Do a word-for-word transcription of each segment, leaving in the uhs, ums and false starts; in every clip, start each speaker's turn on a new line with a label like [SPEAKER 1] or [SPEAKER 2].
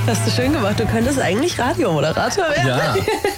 [SPEAKER 1] Hast du schön gemacht. Du könntest eigentlich Radiomoderator werden.
[SPEAKER 2] Ja.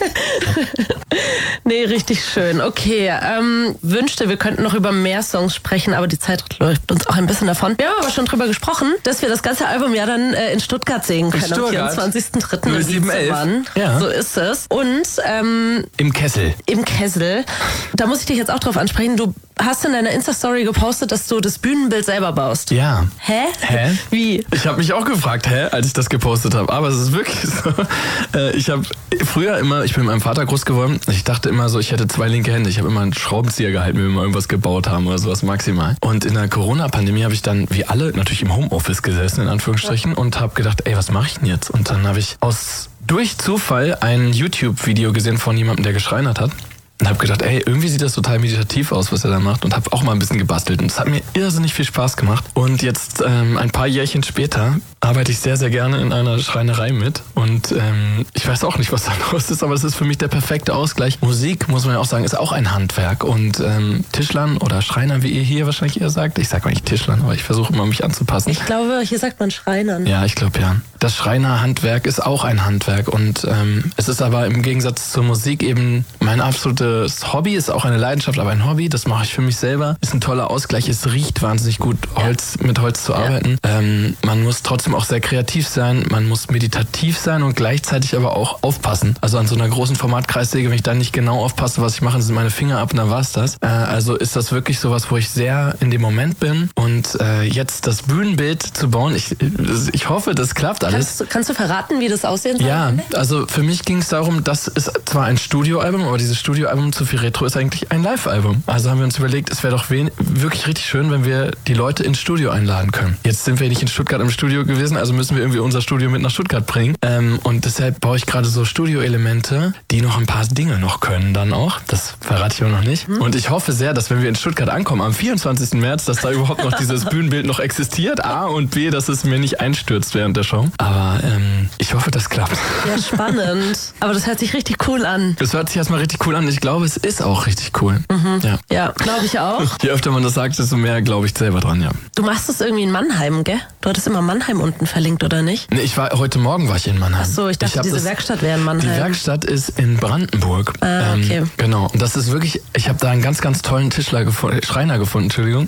[SPEAKER 1] Nee, richtig schön. Okay, ähm, wünschte, wir könnten noch über mehr Songs sprechen, aber die Zeit läuft uns auch ein bisschen davon. Wir haben aber schon drüber gesprochen, dass wir das ganze Album ja dann äh, in Stuttgart sehen können. Am vierundzwanzigsten dritten
[SPEAKER 2] null sieben elf
[SPEAKER 1] Ja. So ist es. Und ähm,
[SPEAKER 2] im Kessel.
[SPEAKER 1] Im Kessel. Da muss ich dich jetzt auch drauf ansprechen. Du hast in deiner Insta-Story gepostet, dass du das Bühnenbild selber baust.
[SPEAKER 2] Ja.
[SPEAKER 1] Hä?
[SPEAKER 2] Hä?
[SPEAKER 1] Wie?
[SPEAKER 2] Ich habe mich auch gefragt, hä, als ich das gepostet habe. Aber es ist wirklich so. Äh, ich habe früher immer, ich bin mit meinem Vater groß geworden, ich dachte immer so, ich hätte zwei linke Hände. Ich habe immer einen Schraubenzieher gehalten, wenn wir mal irgendwas gebaut haben oder sowas maximal. Und in der Corona-Pandemie habe ich dann, wie alle, natürlich im Homeoffice gesessen, in Anführungsstrichen, und habe gedacht, ey, was mache ich denn jetzt? Und dann habe ich aus durch Zufall ein YouTube-Video gesehen von jemandem, der geschreinert hat. Und habe gedacht, ey, irgendwie sieht das total meditativ aus, was er da macht. Und habe auch mal ein bisschen gebastelt. Und es hat mir irrsinnig viel Spaß gemacht. Und jetzt, ähm, ein paar Jährchen später, arbeite ich sehr, sehr gerne in einer Schreinerei mit. Und ähm, ich weiß auch nicht, was da los ist, aber es ist für mich der perfekte Ausgleich. Musik, muss man ja auch sagen, ist auch ein Handwerk. Und ähm, Tischlern oder Schreinern, wie ihr hier wahrscheinlich eher sagt. Ich sage mal nicht Tischlern, aber ich versuche immer, mich anzupassen.
[SPEAKER 1] Ich glaube, hier sagt man Schreinern.
[SPEAKER 2] Ja, ich glaube ja. Das Schreinerhandwerk ist auch ein Handwerk. Und ähm, es ist aber im Gegensatz zur Musik eben mein absolutes Hobby, ist auch eine Leidenschaft, aber ein Hobby, das mache ich für mich selber. Ist ein toller Ausgleich, es riecht wahnsinnig gut, Holz, ja. mit Holz zu arbeiten. Ja. Ähm, man muss trotzdem auch sehr kreativ sein, man muss meditativ sein und gleichzeitig aber auch aufpassen. Also an so einer großen Formatkreissäge, wenn ich dann nicht genau aufpasse, was ich mache, sind meine Finger ab und dann war's das. Äh, also ist das wirklich sowas, wo ich sehr in dem Moment bin und äh, jetzt das Bühnenbild zu bauen, ich, ich hoffe, das klappt alles.
[SPEAKER 1] Kannst du, kannst du verraten, wie das aussehen soll?
[SPEAKER 2] Ja, also für mich ging es darum, das ist zwar ein Studioalbum, aber dieses Studioalbum Zu viel Retro ist eigentlich ein Live-Album. Also haben wir uns überlegt, es wäre doch wen- wirklich richtig schön, wenn wir die Leute ins Studio einladen können. Jetzt sind wir nicht in Stuttgart im Studio gewesen, also müssen wir irgendwie unser Studio mit nach Stuttgart bringen. Ähm, und deshalb baue ich gerade so Studio-Elemente, die noch ein paar Dinge noch können dann auch. Das verrate ich aber noch nicht. Mhm. Und ich hoffe sehr, dass wenn wir in Stuttgart ankommen, am vierundzwanzigsten März, dass da überhaupt noch dieses Bühnenbild noch existiert. A und B, dass es mir nicht einstürzt während der Show. Aber ähm, ich hoffe, das klappt.
[SPEAKER 1] Ja, spannend. Aber das hört sich richtig cool an.
[SPEAKER 2] Das hört sich erstmal richtig cool an. Ich glaube, es ist auch richtig cool.
[SPEAKER 1] Mhm. Ja, ja glaube ich auch.
[SPEAKER 2] Je öfter man das sagt, desto mehr glaube ich selber dran, ja.
[SPEAKER 1] Du machst das irgendwie in Mannheim, gell? Du hattest immer Mannheim unten verlinkt, oder nicht?
[SPEAKER 2] Nee, ich war, heute Morgen war ich in Mannheim.
[SPEAKER 1] Ach so, ich dachte, ich diese das, Werkstatt wäre in Mannheim.
[SPEAKER 2] Die Werkstatt ist in Brandenburg.
[SPEAKER 1] Ah, okay.
[SPEAKER 2] Ähm, genau. Und das ist wirklich, ich habe da einen ganz, ganz tollen Tischler gefunden, Schreiner gefunden, Entschuldigung.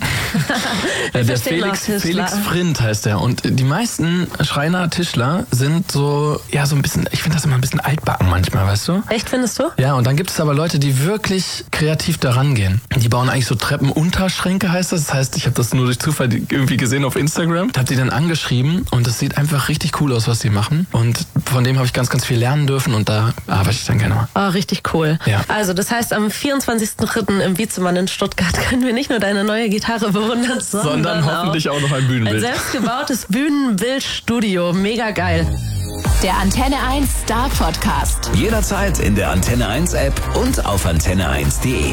[SPEAKER 2] äh, der Felix, Felix Frind heißt der. Und die meisten Schreiner, Tischler sind so, ja, so ein bisschen, ich finde das immer ein bisschen altbacken manchmal, weißt du?
[SPEAKER 1] Echt, findest du?
[SPEAKER 2] Ja, und dann gibt es aber Leute, die wirklich kreativ daran gehen. Die bauen eigentlich so Treppenunterschränke, heißt das. Das heißt, ich habe das nur durch Zufall irgendwie gesehen auf Instagram. Habe die dann angeschrieben und das sieht einfach richtig cool aus, was sie machen. Und von dem habe ich ganz, ganz viel lernen dürfen und da arbeite ich dann gerne mal.
[SPEAKER 1] Oh, richtig cool.
[SPEAKER 2] Ja.
[SPEAKER 1] Also das heißt, am vierundzwanzigsten dritten im Wiezemann in Stuttgart können wir nicht nur deine neue Gitarre bewundern, sondern,
[SPEAKER 2] sondern hoffentlich auch, auch noch ein Bühnenbild.
[SPEAKER 1] Ein selbstgebautes Bühnenbildstudio. Mega geil.
[SPEAKER 3] Der Antenne eins Star Podcast.
[SPEAKER 4] Jederzeit in der Antenne eins App und auf antenne eins punkt de.